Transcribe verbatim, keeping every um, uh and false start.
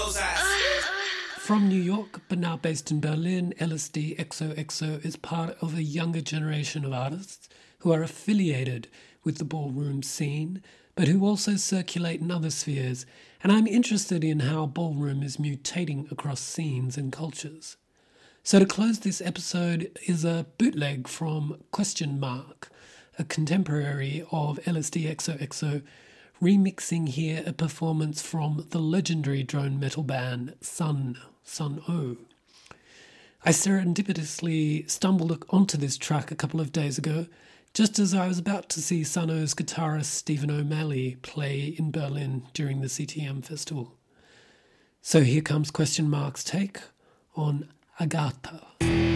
those eyes. From New York, but now based in Berlin, L S D X O X O is part of a younger generation of artists who are affiliated with the ballroom scene, but who also circulate in other spheres, and I'm interested in how ballroom is mutating across scenes and cultures. So to close this episode is a bootleg from Question Mark, a contemporary of L S D X O X O, remixing here a performance from the legendary drone metal band Sun, Sun O. I serendipitously stumbled onto this track a couple of days ago, just as I was about to see Sun O's guitarist Stephen O'Malley play in Berlin during the C T M festival. So here comes Question Mark's take on Agatha.